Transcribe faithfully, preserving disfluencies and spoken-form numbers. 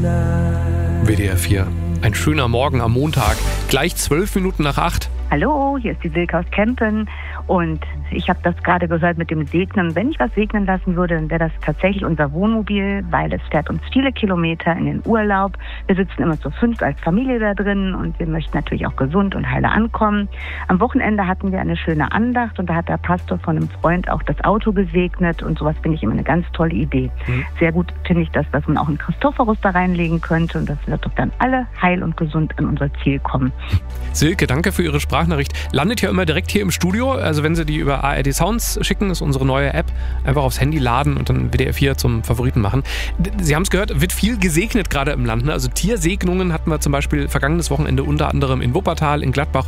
W D R vier. Ein schöner Morgen am Montag. Gleich zwölf Minuten nach acht. Hallo, hier ist die Silke aus Kempen und ich habe das gerade gehört mit dem Segnen. Wenn ich was segnen lassen würde, dann wäre das tatsächlich unser Wohnmobil, weil es fährt uns viele Kilometer in den Urlaub. Wir sitzen immer zu fünf als Familie da drin und wir möchten natürlich auch gesund und heile ankommen. Am Wochenende hatten wir eine schöne Andacht und da hat der Pastor von einem Freund auch das Auto gesegnet und sowas finde ich immer eine ganz tolle Idee. Mhm. Sehr gut finde ich das, dass man auch einen Christophorus da reinlegen könnte und dass wir doch dann alle heil und gesund an unser Ziel kommen. Silke, danke für Ihre Sprachnachricht. Landet ja immer direkt hier im Studio. Also wenn Sie die über A R D Sounds schicken, ist unsere neue App. Einfach aufs Handy laden und dann W D R vier zum Favoriten machen. Sie haben es gehört, wird viel gesegnet gerade im Land. Ne? Also Tiersegnungen hatten wir zum Beispiel vergangenes Wochenende unter anderem in Wuppertal, in Gladbach